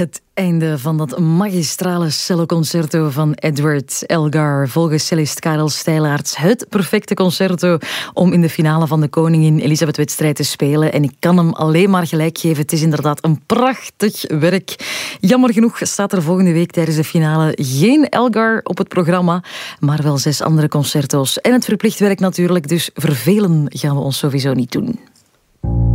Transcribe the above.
Het einde van dat magistrale celloconcerto van Edward Elgar. Volgens cellist Karel Stijlaerts het perfecte concerto om in de finale van de Koningin Elisabeth-wedstrijd te spelen. En ik kan hem alleen maar gelijk geven. Het is inderdaad een prachtig werk. Jammer genoeg staat er volgende week tijdens de finale geen Elgar op het programma, maar wel 6 andere concerto's. En het verplicht werk natuurlijk, dus vervelen gaan we ons sowieso niet doen.